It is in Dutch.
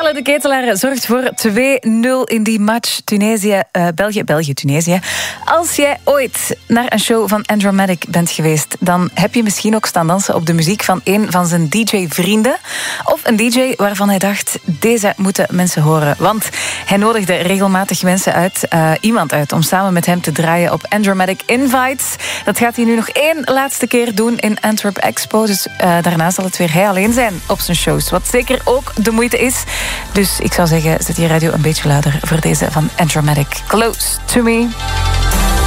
Jelle de Ketelaar zorgt voor 2-0 in die match België-Tunesië. Als jij ooit naar een show van Andromatic bent geweest, dan heb je misschien ook staan dansen op de muziek van een van zijn DJ-vrienden. Of een DJ waarvan hij dacht, deze moeten mensen horen. Want hij nodigde regelmatig mensen uit, iemand uit, om samen met hem te draaien op Andromatic Invites. Dat gaat hij nu nog 1 laatste keer doen in Antwerp Expo. Dus daarna zal het weer hij alleen zijn op zijn shows. Wat zeker ook de moeite is. Dus ik zou zeggen, zet je radio een beetje luider voor deze van Andromatic. Close to Me.